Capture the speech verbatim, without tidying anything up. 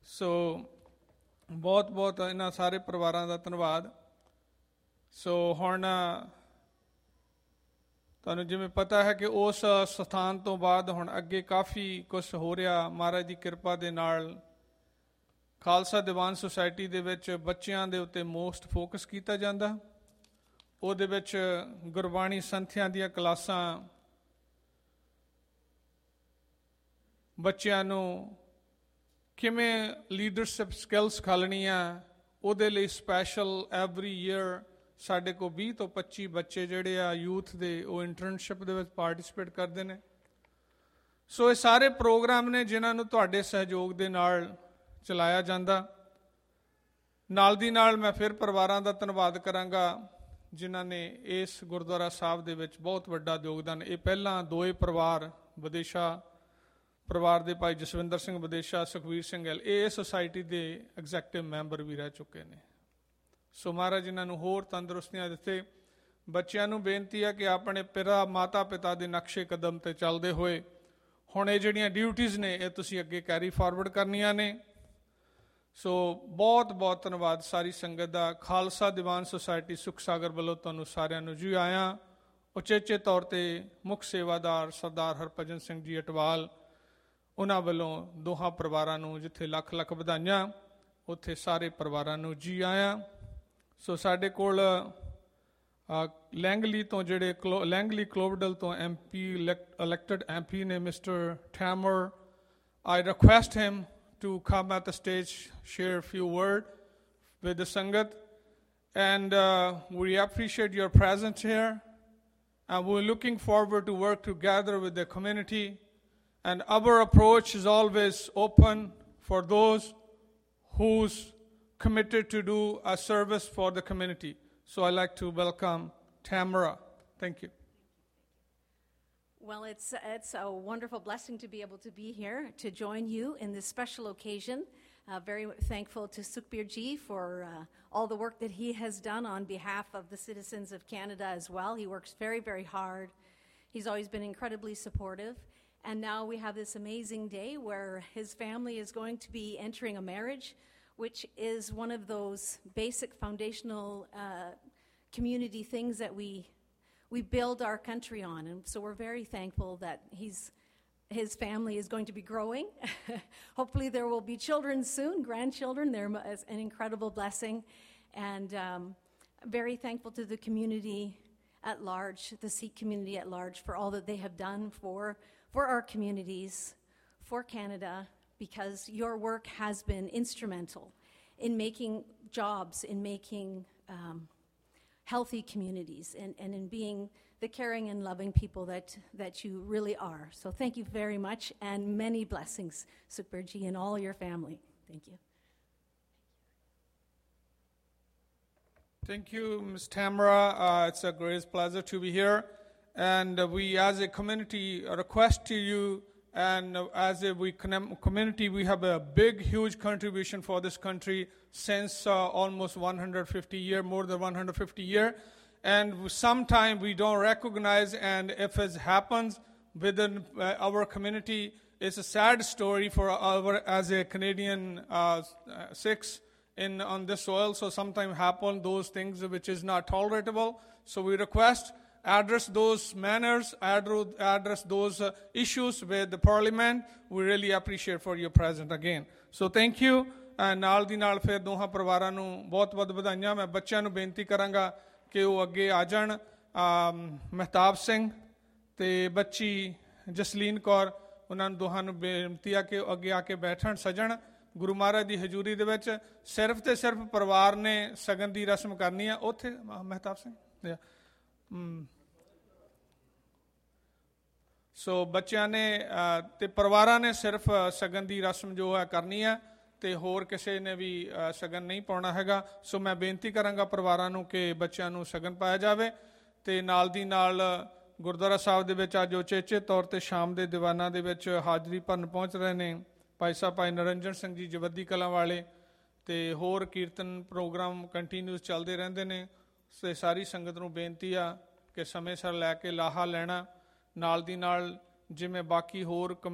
ਸੋ ਬਹੁਤ ਬਹੁਤ ਇਹਨਾਂ ਸਾਰੇ ਪਰਿਵਾਰਾਂ ਦਾ ਧੰਨਵਾਦ। ਸੋ ਹੁਣ ਤੁਹਾਨੂੰ ਜਿਵੇਂ ਪਤਾ ਹੈ ਕਿ ਉਸ ਸਥਾਨ ਤੋਂ ਬਾਅਦ ਹੁਣ ਅੱਗੇ ਕਾਫੀ ਕੁਛ ਹੋ ਰਿਹਾ। ਮਹਾਰਾਜ ਦੀ ਕਿਰਪਾ ਦੇ ਨਾਲ ਖਾਲਸਾ ਦੀਵਾਨ ਸੁਸਾਇਟੀ ਦੇ ਵਿੱਚ ਬੱਚਿਆਂ ਦੇ ਉੱਤੇ ਮੋਸਟ ਫੋਕਸ ਕੀਤਾ ਜਾਂਦਾ। ਉਹਦੇ ਵਿੱਚ ਗੁਰਬਾਣੀ ਸੰਥਿਆਂ ਦੀਆਂ ਕਲਾਸਾਂ ਬੱਚਿਆਂ ਨੂੰ ਕਿਵੇਂ ਲੀਡਰਸ਼ਿਪ ਸਕਿੱਲ ਸਿਖਾਉਣੀ ਆ, ਉਹਦੇ ਲਈ ਸਪੈਸ਼ਲ ਐਵਰੀ ਈਅਰ ਸਾਡੇ ਕੋਲ ਵੀਹ ਤੋਂ ਪੱਚੀ ਬੱਚੇ ਜਿਹੜੇ ਆ ਯੂਥ ਦੇ ਉਹ ਇੰਟਰਨਸ਼ਿਪ ਦੇ ਵਿੱਚ ਪਾਰਟੀਸਪੇਟ ਕਰਦੇ ਨੇ। ਸੋ ਇਹ ਸਾਰੇ ਪ੍ਰੋਗਰਾਮ ਨੇ ਜਿਨ੍ਹਾਂ ਨੂੰ ਤੁਹਾਡੇ ਸਹਿਯੋਗ ਦੇ ਨਾਲ ਚਲਾਇਆ ਜਾਂਦਾ। ਨਾਲ ਦੀ ਨਾਲ ਮੈਂ ਫਿਰ ਪਰਿਵਾਰਾਂ ਦਾ ਧੰਨਵਾਦ ਕਰਾਂਗਾ ਜਿਨ੍ਹਾਂ ਨੇ ਇਸ ਗੁਰਦੁਆਰਾ ਸਾਹਿਬ ਦੇ ਵਿੱਚ ਬਹੁਤ ਵੱਡਾ ਯੋਗਦਾਨ। ਇਹ ਪਹਿਲਾਂ ਦੋਏ ਪਰਿਵਾਰ ਵਿਦੇਸ਼ਾ ਪਰਿਵਾਰ ਦੇ ਭਾਈ ਜਸਵਿੰਦਰ ਸਿੰਘ ਵਿਦੇਸ਼ਾ, ਸੁਖਵੀਰ ਸਿੰਘ ਗਿੱਲ, ਇਹ ਸੁਸਾਇਟੀ ਦੇ ਐਗਜ਼ੈਕਟਿਵ ਮੈਂਬਰ ਵੀ ਰਹਿ ਚੁੱਕੇ ਨੇ। ਸੋ ਮਹਾਰਾਜ ਇਹਨਾਂ ਨੂੰ ਹੋਰ ਤੰਦਰੁਸਤੀਆਂ ਦਿੱਤੇ। ਬੱਚਿਆਂ ਨੂੰ ਬੇਨਤੀ ਹੈ ਕਿ ਆਪਣੇ ਪਿਤਾ ਮਾਤਾ ਪਿਤਾ ਦੇ ਨਕਸ਼ੇ ਕਦਮ 'ਤੇ ਚੱਲਦੇ ਹੋਏ ਹੁਣ ਇਹ ਜਿਹੜੀਆਂ ਡਿਊਟੀਜ਼ ਨੇ ਇਹ ਤੁਸੀਂ ਅੱਗੇ ਕੈਰੀ ਫਾਰਵਰਡ ਕਰਨੀਆਂ ਨੇ। ਸੋ ਬਹੁਤ ਬਹੁਤ ਧੰਨਵਾਦ ਸਾਰੀ ਸੰਗਤ ਦਾ। ਖਾਲਸਾ ਦੀਵਾਨ ਸੁਸਾਇਟੀ ਸੁਖ ਸਾਗਰ ਵੱਲੋਂ ਤੁਹਾਨੂੰ ਸਾਰਿਆਂ ਨੂੰ ਜੀ ਆਇਆਂ। ਉਚੇਚੇ ਤੌਰ 'ਤੇ ਮੁੱਖ ਸੇਵਾਦਾਰ ਸਰਦਾਰ ਹਰਭਜਨ ਸਿੰਘ ਜੀ ਅਟਵਾਲ, ਉਹਨਾਂ ਵੱਲੋਂ ਦੋਹਾਂ ਪਰਿਵਾਰਾਂ ਨੂੰ ਜਿੱਥੇ ਲੱਖ ਲੱਖ ਵਧਾਈਆਂ, ਉੱਥੇ ਸਾਰੇ ਪਰਿਵਾਰਾਂ ਨੂੰ ਜੀ ਆਇਆਂ। ਸੋ ਸਾਡੇ ਕੋਲ ਲੈਂਗਲੀ ਤੋਂ ਜਿਹੜੇ ਕਲੋ ਲੈਂਗਲੀ ਕਲੋਵਡਲ ਤੋਂ M P elected M P ਨੇ mister ਠੈਮਰ। I request him to come at the stage, share a few words with the Sangat. And uh, we appreciate your presence here. And we're looking forward to work together with the community. And our approach is always open for those who's committed to do a service for the community. So I'd like to welcome Tamara. Thank you. Well, it's it's a wonderful blessing to be able to be here to join you in this special occasion. Uh, very thankful to Sukhbir Ji for uh, all the work that he has done on behalf of the citizens of Canada as well. He works very, very hard. He's always been incredibly supportive. And now we have this amazing day where his family is going to be entering a marriage, which is one of those basic foundational uh, community things that we we build our country on. And so we're very thankful that he's his family is going to be growing. Hopefully there will be children soon, grandchildren. They're an incredible blessing. And um, very thankful to the community at large, the Sikh community at large, for all that they have done for, for our communities, for Canada, because your work has been instrumental in making jobs, in making um, healthy communities, and, and in being the caring and loving people that, that you really are. So thank you very much, and many blessings, Sukhbir Ji, and all your family. Thank you. Thank you, Miz Tamara. Uh, it's a great pleasure to be here. And uh, we, as a community, request to you, and uh, as a we community, we have a big, huge contribution for this country since uh, almost one hundred fifty years, more than one hundred fifty years. And sometimes we don't recognize, and if it happens within uh, our community, it's a sad story for our, as a Canadian uh, Sikhs in on this soil. So sometimes happen those things which is not tolerable. So we request, address those manners, address those uh, issues with the Parliament. We really appreciate for your presence again. So thank you. ਨਾਲ ਦੀ ਨਾਲ ਫਿਰ ਦੋਹਾਂ ਪਰਿਵਾਰਾਂ ਨੂੰ ਬਹੁਤ ਬਹੁਤ ਵਧਾਈਆਂ। ਮੈਂ ਬੱਚਿਆਂ ਨੂੰ ਬੇਨਤੀ ਕਰਾਂਗਾ ਕਿ ਉਹ ਅੱਗੇ ਆ ਜਾਣ। ਮਹਿਤਾਬ ਸਿੰਘ ਅਤੇ ਬੱਚੀ ਜਸਲੀਨ ਕੌਰ, ਉਹਨਾਂ ਨੂੰ ਦੋਹਾਂ ਨੂੰ ਬੇਨਤੀ ਆ ਕਿ ਉਹ ਅੱਗੇ ਆ ਕੇ ਬੈਠਣ ਸੱਜਣ ਗੁਰੂ ਮਹਾਰਾਜ ਦੀ ਹਜ਼ੂਰੀ ਦੇ ਵਿੱਚ। ਸਿਰਫ ਅਤੇ ਸਿਰਫ ਪਰਿਵਾਰ ਨੇ ਸ਼ਗਨ ਦੀ ਰਸਮ ਕਰਨੀ ਆ ਉੱਥੇ। ਮਹਿਤਾਬ ਸਿੰਘ ਸੋ ਬੱਚਿਆਂ ਨੇ ਅਤੇ ਪਰਿਵਾਰਾਂ ਨੇ ਸਿਰਫ ਸ਼ਗਨ ਦੀ ਰਸਮ ਜੋ ਹੈ ਕਰਨੀ ਹੈ, ਅਤੇ ਹੋਰ ਕਿਸੇ ਨੇ ਵੀ ਸ਼ਗਨ ਨਹੀਂ ਪਾਉਣਾ ਹੈਗਾ। ਸੋ ਮੈਂ ਬੇਨਤੀ ਕਰਾਂਗਾ ਪਰਿਵਾਰਾਂ ਨੂੰ ਕਿ ਬੱਚਿਆਂ ਨੂੰ ਸ਼ਗਨ ਪਾਇਆ ਜਾਵੇ। ਅਤੇ ਨਾਲ ਦੀ ਨਾਲ ਗੁਰਦੁਆਰਾ ਸਾਹਿਬ ਦੇ ਵਿੱਚ ਅੱਜ ਉਚੇਚੇ ਤੌਰ 'ਤੇ ਸ਼ਾਮ ਦੇ ਦੀਵਾਨਾਂ ਦੇ ਵਿੱਚ ਹਾਜ਼ਰੀ ਭਰਨ ਪਹੁੰਚ ਰਹੇ ਨੇ ਭਾਈ ਸਾਹਿਬ ਭਾਈ ਨਰਿੰਜਨ ਸਿੰਘ ਜੀ ਜਵੱਦੀ ਕਲਾਂ ਵਾਲੇ, ਅਤੇ ਹੋਰ ਕੀਰਤਨ ਪ੍ਰੋਗਰਾਮ ਕੰਟੀਨਿਊਸ ਚੱਲਦੇ ਰਹਿੰਦੇ ਨੇ। ਅਤੇ ਸਾਰੀ ਸੰਗਤ ਨੂੰ ਬੇਨਤੀ ਆ ਕਿ ਸਮੇਂ ਸਿਰ ਲੈ ਕੇ ਲਾਹਾ ਲੈਣਾ। ਨਾਲ ਦੀ ਨਾਲ ਜਿਵੇਂ ਬਾਕੀ ਹੋਰ